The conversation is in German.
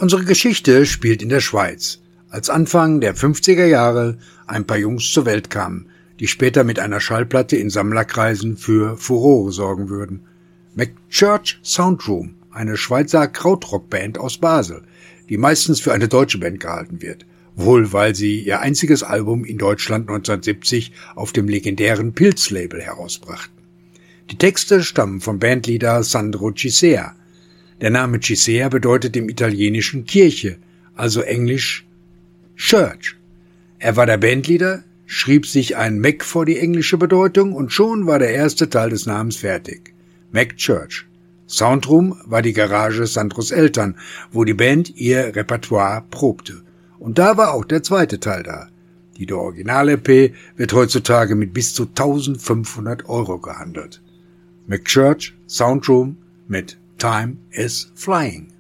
Unsere Geschichte spielt in der Schweiz, als Anfang der 50er Jahre ein paar Jungs zur Welt kamen, die später mit einer Schallplatte in Sammlerkreisen für Furore sorgen würden. McChurch Soundroom, eine Schweizer Krautrockband aus Basel, die meistens für eine deutsche Band gehalten wird, wohl weil sie ihr einziges Album in Deutschland 1970 auf dem legendären Pilz-Label herausbrachten. Die Texte stammen vom Bandleader Sandro Chisea. Der Name Chisea bedeutet im Italienischen Kirche, also englisch Church. Er war der Bandleader, schrieb sich ein Mac vor die englische Bedeutung und schon war der erste Teil des Namens fertig. McChurch. Soundroom war die Garage Sandros Eltern, wo die Band ihr Repertoire probte. Und da war auch der zweite Teil da. Die Original-LP wird heutzutage mit bis zu 1.500 € gehandelt. McChurch Soundroom mit Time is Flying.